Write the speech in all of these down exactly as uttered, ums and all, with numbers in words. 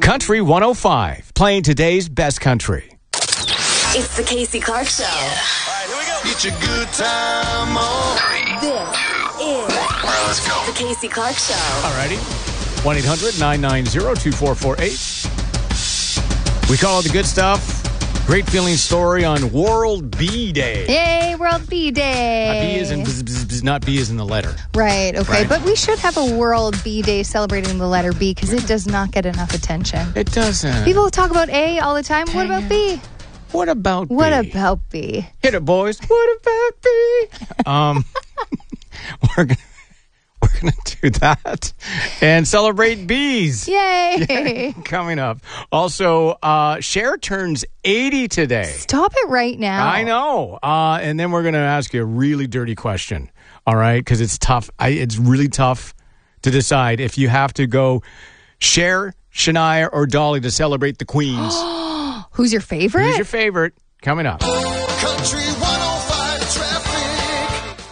Country one oh five, playing today's best country. It's the Casey Clark Show. All right, here we go. Get your good time on. This is All right, let's go. the Casey Clark Show. Alrighty. one eight hundred nine nine zero two four four eight. We call it the good stuff. Great feeling story on World Bee Day. Yay, World Bee Day. Uh, bee is in bzz, bzz, bzz, not bee is in the letter. Right, okay. Right. But we should have a World Bee Day celebrating the letter B because it does not get enough attention. It doesn't. People talk about A all the time. What about B? What about B? What about B? Hit it, boys. What about B? um, we're gonna we're gonna do that and celebrate bees. Yay! Coming up. Also, uh, Cher turns eighty today. Stop it right now. I know. Uh, and then we're gonna ask you a really dirty question. All right, because it's tough. I, it's really tough to decide if you have to go Cher, Shania, or Dolly to celebrate the Queens. Who's your favorite? Who's your favorite? Coming up. Country one oh five traffic.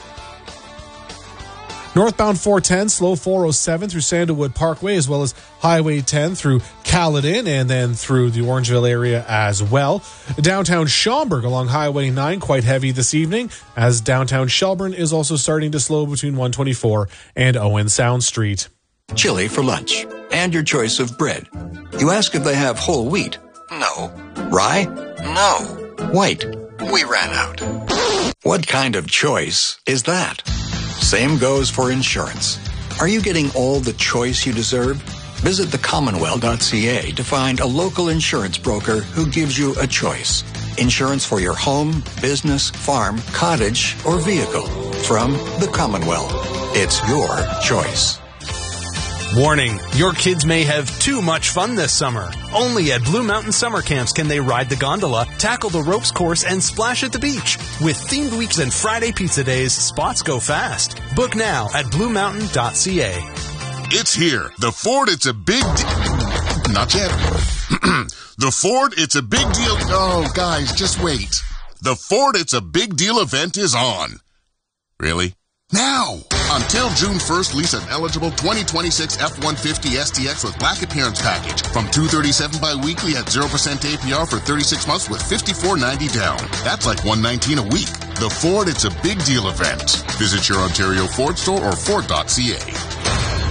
Northbound four ten, slow four oh seven through Sandalwood Parkway, as well as Highway ten through Caledon, and then through the Orangeville area as well. Downtown Schaumburg along Highway nine, quite heavy this evening, as downtown Shelburne is also starting to slow between one twenty-four and Owen Sound Street. Chili for lunch, and your choice of bread. You ask if they have whole wheat. No. Rye? No. White? We ran out. What kind of choice is that? Same goes for insurance. Are you getting all the choice you deserve? Visit the commonwealth dot c a to find a local insurance broker who gives you a choice. Insurance for your home, business, farm, cottage, or vehicle. From the Commonwealth. It's your choice. Warning, your kids may have too much fun this summer. Only at Blue Mountain Summer Camps can they ride the gondola, tackle the ropes course, and splash at the beach. With themed weeks and Friday pizza days, spots go fast. Book now at blue mountain dot c a. It's here. The Ford, it's a big deal. Not yet. The Ford, it's a big deal. Oh, guys, just wait. The Ford, it's a big deal event is on. Really? Now! Until June first, lease an eligible twenty twenty-six F one fifty S T X with black appearance package from two hundred thirty-seven dollars bi-weekly at zero percent A P R for thirty-six months with fifty-four ninety down. That's like one nineteen a week. The Ford, it's a big deal event. Visit your Ontario Ford store or Ford dot c a.